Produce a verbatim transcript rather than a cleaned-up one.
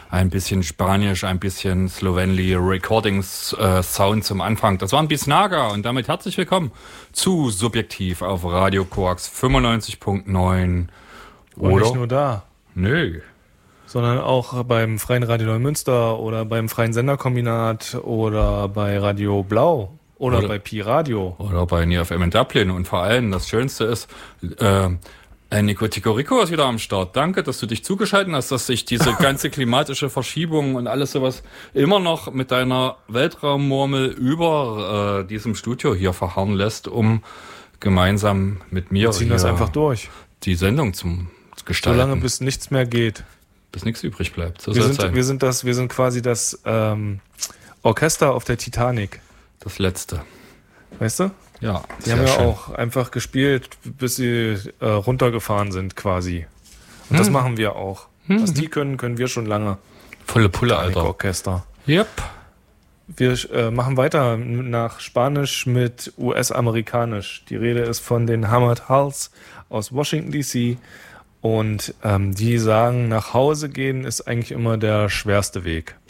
ein bisschen Spanisch, ein bisschen Slovenly Recordings äh, Sound zum Anfang. Das war ein Bisnaga und damit herzlich willkommen zu Subjektiv auf Radio Koax fünfundneunzig Komma neun. Und nicht nur da. Nö. Sondern auch beim Freien Radio Neumünster oder beim Freien Senderkombinat oder bei Radio Blau oder, oder bei Pi Radio. Oder bei N I F M in Dublin. Und vor allem, das Schönste ist, äh, Nico Ticorico ist wieder am Start. Danke, dass du dich zugeschaltet hast, dass sich diese ganze klimatische Verschiebung und alles sowas immer noch mit deiner Weltraummurmel über äh, diesem Studio hier verharren lässt, um gemeinsam mit mir Wir ziehen das einfach durch. Die Sendung zum gestalten. Solange bis nichts mehr geht. Bis nichts übrig bleibt. So wir, soll's sind, sein. wir sind das, wir sind quasi das ähm, Orchester auf der Titanic. Das letzte. Weißt du? Ja. Die haben ja schön. auch einfach gespielt, bis sie äh, runtergefahren sind quasi. Und hm. das machen wir auch. Hm. Was die können, können wir schon lange. Volle Pulle, Alter. Orchester. Yep. Wir äh, machen weiter nach Spanisch mit U S-amerikanisch. Die Rede ist von den Hammered Hulls aus Washington D C Und ähm, die sagen, nach Hause gehen ist eigentlich immer der schwerste Weg.